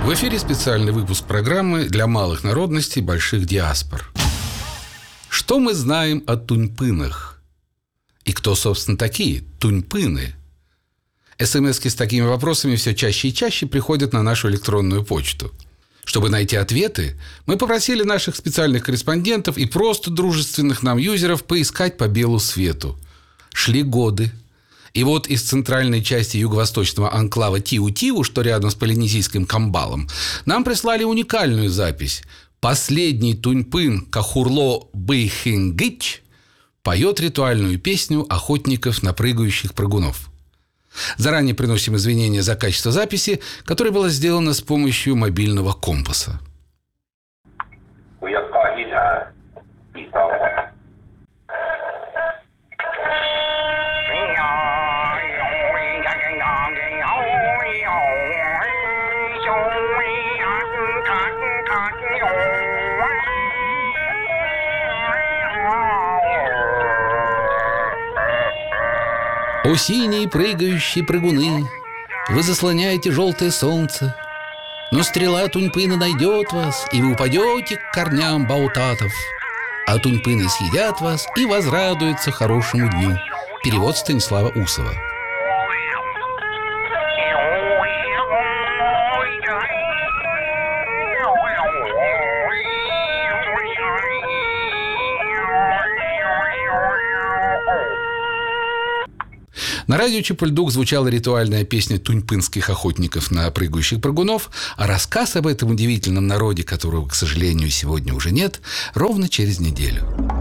В эфире специальный выпуск программы для малых народностей больших диаспор. Что мы знаем о туньпынах? И кто, собственно, такие туньпыны? СМСки с такими вопросами все чаще и чаще приходят на нашу электронную почту. Чтобы найти ответы, мы попросили наших специальных корреспондентов и просто дружественных нам юзеров поискать по белу свету. Шли годы. И вот из центральной части юго-восточного анклава Тиу-Тиу, что рядом с полинезийским Камбалом, нам прислали уникальную запись. Последний туньпын Кахурло Бейхингич поет ритуальную песню охотников на прыгающих прыгунов. Заранее приносим извинения за качество записи, которая была сделана с помощью мобильного компаса. О синие прыгающие прыгуны, вы заслоняете желтое солнце, но стрела туньпына найдет вас, и вы упадете к корням баутатов. А туньпыны съедят вас и возрадуются хорошему дню. Перевод Станислава Усова. На радио Чапульдук звучала ритуальная песня туньпынских охотников на прыгающих прыгунов, а рассказ об этом удивительном народе, которого, к сожалению, сегодня уже нет, ровно через неделю.